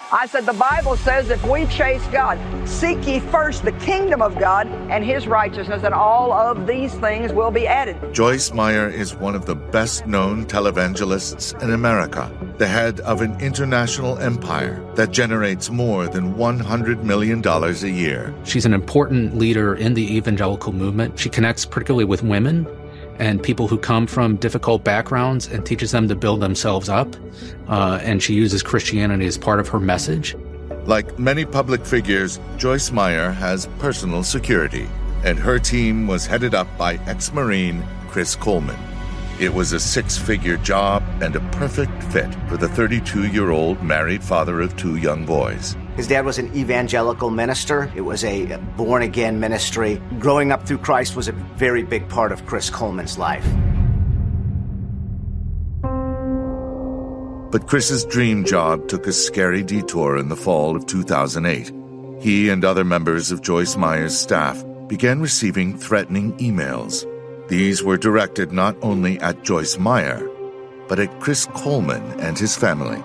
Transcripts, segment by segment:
I said, the Bible says if we chase God, seek ye first the kingdom of God and his righteousness, and all of these things will be added. Joyce Meyer is one of the best-known televangelists in America, the head of an international empire that generates more than $100 million a year. She's an important leader in the evangelical movement. She connects particularly with women and people who come from difficult backgrounds and teaches them to build themselves up. And she uses Christianity as part of her message. Like many public figures, Joyce Meyer has personal security, and her team was headed up by ex-Marine Chris Coleman. It was a six-figure job and a perfect fit for the 32-year-old married father of two young boys. His dad was an evangelical minister. It was a born-again ministry. Growing up through Christ was a very big part of Chris Coleman's life. But Chris's dream job took a scary detour in the fall of 2008. He and other members of Joyce Meyer's staff began receiving threatening emails. These were directed not only at Joyce Meyer, but at Chris Coleman and his family.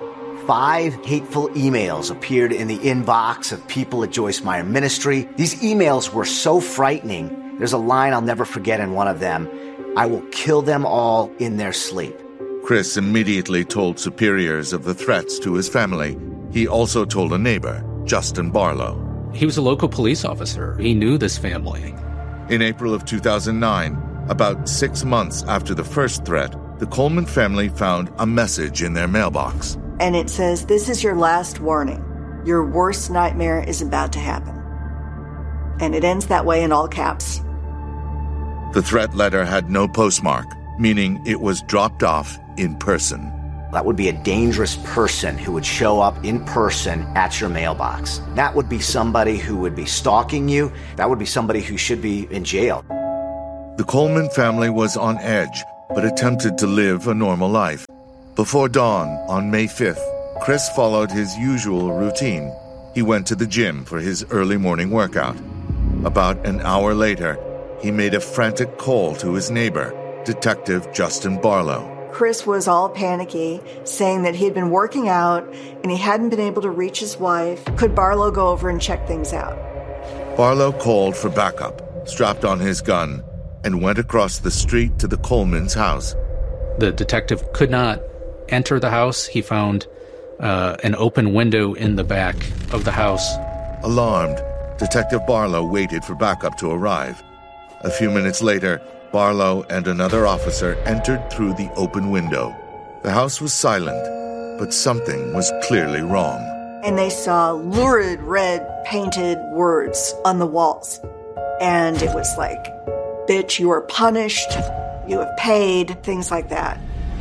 5 hateful emails appeared in the inbox of people at Joyce Meyer Ministry. These emails were so frightening. There's a line I'll never forget in one of them. I will kill them all in their sleep. Chris immediately told superiors of the threats to his family. He also told a neighbor, Justin Barlow. He was a local police officer. He knew this family. In April of 2009, about 6 months after the first threat, the Coleman family found a message in their mailbox. And it says, "This is your last warning. Your worst nightmare is about to happen." And it ends that way in all caps. The threat letter had no postmark, meaning it was dropped off in person. That would be a dangerous person who would show up in person at your mailbox. That would be somebody who would be stalking you. That would be somebody who should be in jail. The Coleman family was on edge, but attempted to live a normal life. Before dawn on May 5th, Chris followed his usual routine. He went to the gym for his early morning workout. About an hour later, he made a frantic call to his neighbor, Detective Justin Barlow. Chris was all panicky, saying that he had been working out and he hadn't been able to reach his wife. Could Barlow go over and check things out? Barlow called for backup, strapped on his gun, and went across the street to the Coleman's house. The detective could not enter the house. He found an open window in the back of the house. Alarmed, Detective Barlow waited for backup to arrive. A few minutes later, Barlow and another officer entered through the open window. The house was silent, but something was clearly wrong. And they saw lurid red painted words on the walls. And it was like, "Bitch, you are punished, you have paid," things like that.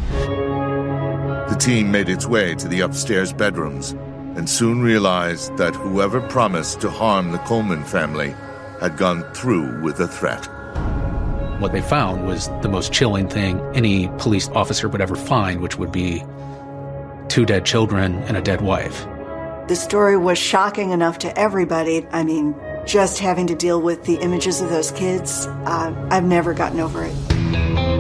The team made its way to the upstairs bedrooms and soon realized that whoever promised to harm the Coleman family had gone through with the threat. What they found was the most chilling thing any police officer would ever find, which would be 2 dead children and a dead wife. The story was shocking enough to everybody. I mean, just having to deal with the images of those kids, I've never gotten over it.